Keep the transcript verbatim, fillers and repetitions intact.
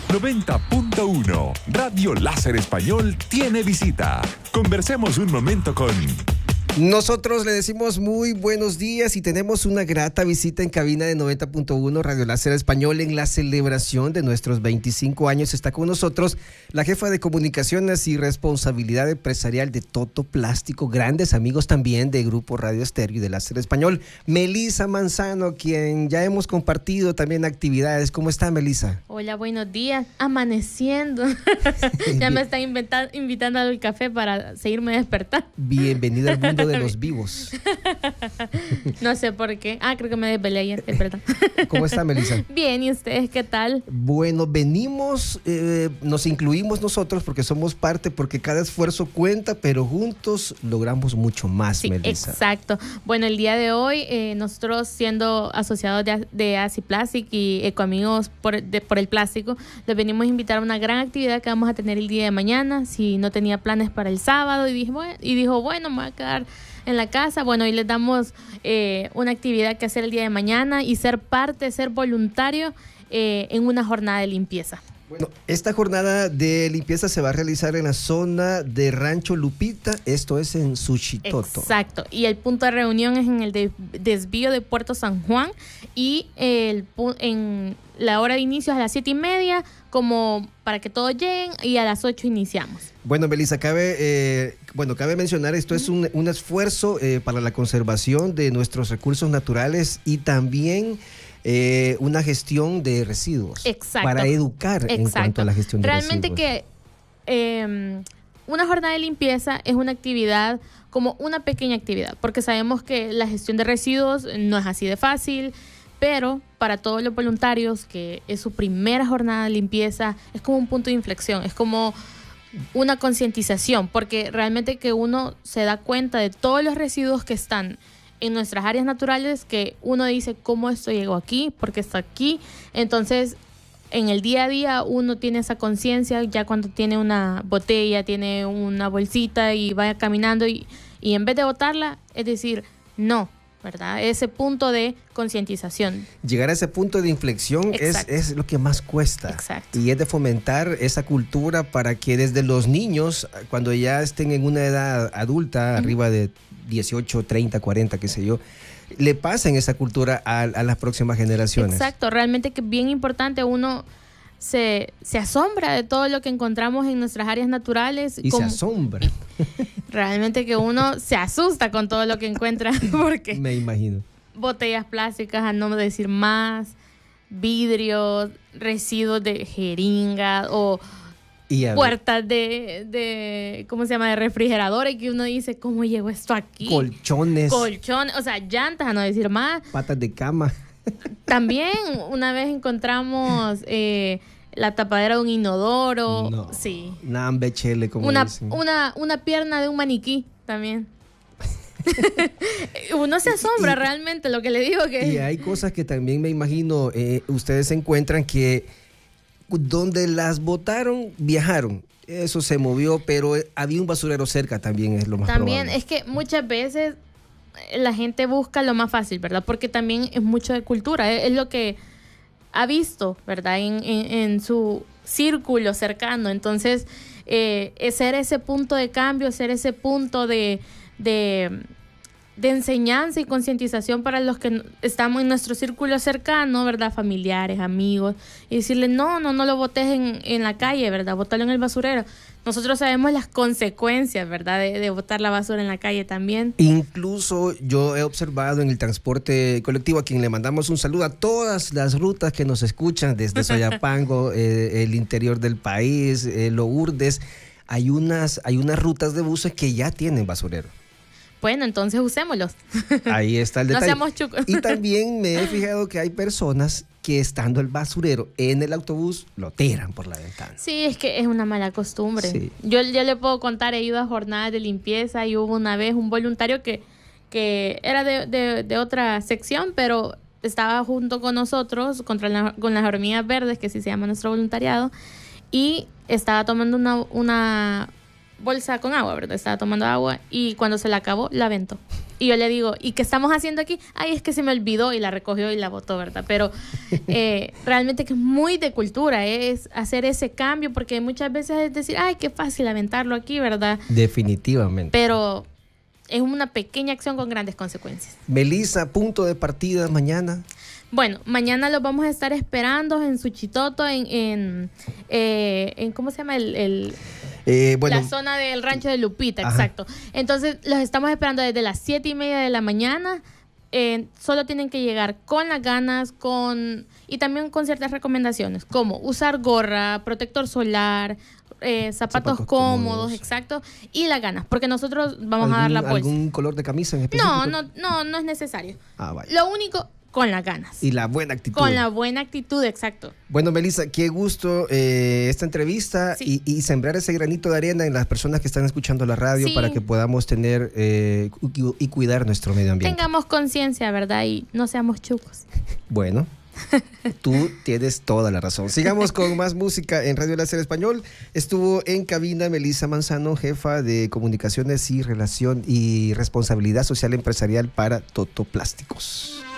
noventa punto uno. Radio Láser Español tiene visita. Conversemos un momento con... Nosotros le decimos muy buenos días y tenemos una grata visita en cabina de noventa punto uno Radio Láser Español en la celebración de nuestros veinticinco años. Está con nosotros la jefa de comunicaciones y responsabilidad empresarial de Toto Plástico, grandes amigos también de Grupo Radio Estéreo y de Láser Español, Melissa Manzano, quien ya hemos compartido también actividades. ¿Cómo está, Melissa? Hola, buenos días. Amaneciendo. Ya me están inventa- invitando al café para seguirme despertando. Bienvenida al mundo de los vivos. No sé por qué. Ah, creo que me desvelé ayer, es verdad. ¿Cómo está, Melissa? Bien, ¿y ustedes qué tal? Bueno, venimos, eh, nos incluimos nosotros porque somos parte, porque cada esfuerzo cuenta, pero juntos logramos mucho más, Sí, Melissa. exacto. Bueno, el día de hoy, eh, nosotros siendo asociados de, de ASI Plastic y Ecoamigos por, de, por el plástico, les venimos a invitar a una gran actividad que vamos a tener el día de mañana. Si no tenía planes para el sábado y, dije, bueno, y dijo, bueno, me voy a quedar en la casa, bueno, y les damos eh, una actividad que hacer el día de mañana y ser parte, ser voluntario eh, en una jornada de limpieza. Bueno, esta jornada de limpieza se va a realizar en la zona de Rancho Lupita, esto es en Suchitoto. Exacto, y el punto de reunión es en el de, desvío de Puerto San Juan y el en la hora de inicio es a las siete y media, como para que todos lleguen, y a las ocho iniciamos. Bueno, Melissa, cabe, eh, bueno, cabe mencionar, esto es un, un esfuerzo eh, para la conservación de nuestros recursos naturales y también eh, una gestión de residuos. Exacto. Para educar Exacto. en cuanto a la gestión de Realmente residuos. Realmente que eh, una jornada de limpieza es una actividad como una pequeña actividad, porque sabemos que la gestión de residuos no es así de fácil, pero para todos los voluntarios que es su primera jornada de limpieza, es como un punto de inflexión, es como una concientización, porque realmente que uno se da cuenta de todos los residuos que están en nuestras áreas naturales, que uno dice, ¿cómo esto llegó aquí? ¿Por qué está aquí? Entonces, en el día a día uno tiene esa conciencia, ya cuando tiene una botella, tiene una bolsita y va caminando y, y en vez de botarla, es decir, no, ¿verdad? Ese punto de concientización. Llegar a ese punto de inflexión es, es lo que más cuesta. Exacto. Y es de fomentar esa cultura para que desde los niños, cuando ya estén en una edad adulta, uh-huh. arriba de dieciocho, treinta, cuarenta, qué sé yo, le pasen esa cultura a, a las próximas generaciones. Exacto, realmente que es bien importante, uno se, se asombra de todo lo que encontramos en nuestras áreas naturales. Y como, se asombra. Realmente que uno se asusta con todo lo que encuentra, porque me imagino. Botellas plásticas, a no decir más, vidrios, residuos de jeringa o puertas de, de, ¿cómo se llama?, de refrigeradores, que uno dice, ¿cómo llegó esto aquí? Colchones. Colchones, o sea, llantas, a no decir más. Patas de cama. También una vez encontramos eh, la tapadera de un inodoro. No, sí. Nambechele, como una, dicen. Una, una pierna de un maniquí también. Uno se asombra y, realmente, lo que le digo que... Y hay cosas que también me imagino, eh, ustedes encuentran que donde las botaron, viajaron. Eso se movió, pero había un basurero cerca también, es lo más También probable. Es que muchas veces la gente busca lo más fácil, ¿verdad? Porque también es mucho de cultura, es, es lo que ha visto, ¿verdad? En, en, en su círculo cercano. Entonces, eh, es ser ese punto de cambio, ser ese punto de, de, de enseñanza y concientización para los que estamos en nuestro círculo cercano, ¿verdad? Familiares, amigos, y decirle, no, no, no lo botes en, en la calle, ¿verdad? Bótalo en el basurero. Nosotros sabemos las consecuencias, ¿verdad?, de, de botar la basura en la calle también. Incluso yo he observado en el transporte colectivo, a quien le mandamos un saludo a todas las rutas que nos escuchan desde Soyapango, eh, el interior del país, eh, Lourdes, hay unas, hay unas rutas de buses que ya tienen basurero. Bueno, entonces usémoslos. Ahí está el detalle. No seamos chucos. Y también me he fijado que hay personas que estando el basurero en el autobús lo tiran por la ventana. Sí, es que es una mala costumbre. Sí. Yo, yo le puedo contar, he ido a jornadas de limpieza y hubo una vez un voluntario que, que era de, de, de otra sección, pero estaba junto con nosotros contra la, con las hormigas verdes, que así se llama nuestro voluntariado, y estaba tomando una... una bolsa con agua, ¿verdad? Estaba tomando agua y cuando se la acabó, la aventó. Y yo le digo, ¿y qué estamos haciendo aquí? Ay, es que se me olvidó y la recogió y la botó, ¿verdad? Pero eh, realmente que es muy de cultura, ¿eh? Es hacer ese cambio, porque muchas veces es decir, ay, qué fácil aventarlo aquí, ¿verdad? Definitivamente. Pero es una pequeña acción con grandes consecuencias. Melissa, punto de partida mañana. Bueno, mañana los vamos a estar esperando en Suchitoto, en, en, eh, en ¿cómo se llama? El, el eh, bueno, la zona del rancho de Lupita, ajá. exacto. Entonces, los estamos esperando desde las siete y media de la mañana. Eh, solo tienen que llegar con las ganas, con y también con ciertas recomendaciones, como usar gorra, protector solar, eh, zapatos, zapatos cómodos, cómodos, exacto, y las ganas, porque nosotros vamos a dar la bolsa. ¿Algún color de camisa en específico? No, no, no, no es necesario. Ah, vaya. Lo único, con las ganas. Y la buena actitud. Con la buena actitud, exacto. Bueno, Melissa, qué gusto eh, esta entrevista sí. y, y sembrar ese granito de arena en las personas que están escuchando la radio sí. para que podamos tener eh, y, y cuidar nuestro medio ambiente. Tengamos conciencia, ¿verdad? Y no seamos chucos. Bueno, tú tienes toda la razón. Sigamos con más música en Radio Láser Español. Estuvo en cabina Melissa Manzano, jefa de Comunicaciones y Relación y Responsabilidad Social Empresarial para Toto Plásticos.